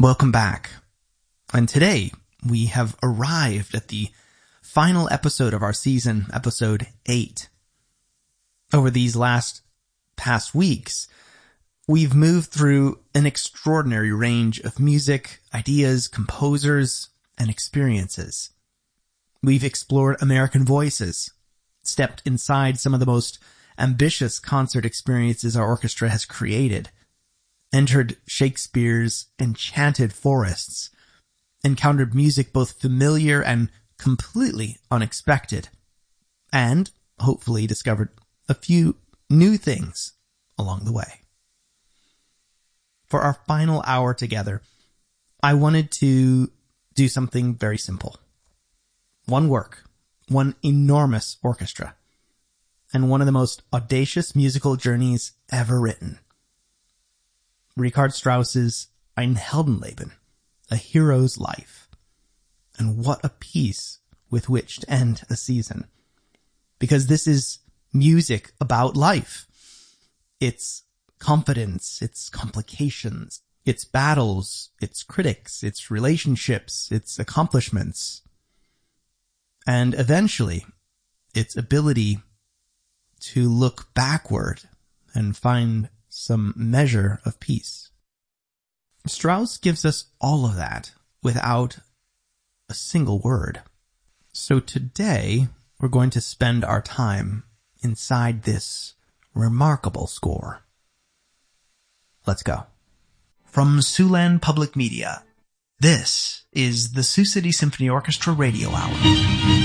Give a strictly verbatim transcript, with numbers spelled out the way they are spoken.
Welcome back. And today we have arrived at the final episode of our season, episode eight. Over these last past weeks, we've moved through an extraordinary range of music, ideas, composers, and experiences. We've explored American voices, stepped inside some of the most ambitious concert experiences our orchestra has created, entered Shakespeare's enchanted forests, encountered music both familiar and completely unexpected, and hopefully discovered a few new things along the way. For our final hour together, I wanted to do something very simple. One work, one enormous orchestra, and one of the most audacious musical journeys ever written. Richard Strauss's Ein Heldenleben, A Hero's Life. And what a piece with which to end a season. Because this is music about life. It's confidence, its complications, its battles, its critics, its relationships, its accomplishments. And eventually, its ability to look backward and find some measure of peace. Strauss gives us all of that without a single word. So today, we're going to spend our time inside this remarkable score. Let's go. From Siouxland Public Media, this is the Sioux City Symphony Orchestra Radio Hour.